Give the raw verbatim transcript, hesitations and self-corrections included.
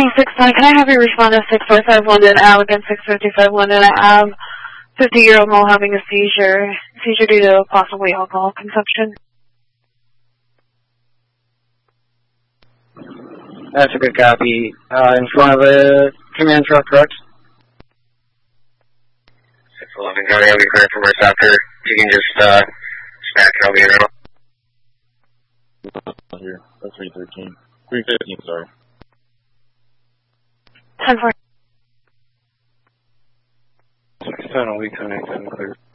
six nine, can I have you respond to six four five one in Al again, six fifty-five one in Al, fifty-year-old male having a seizure, seizure due to possibly alcohol consumption? That's a good copy. Uh, in front of a command truck, correct? six eleven, County, I'll be clear for my after. You can just, uh, smack it, I'll be around. Here, that's three thirteen. three fifteen, sorry. ten four. six ten, I'll be connected and clear.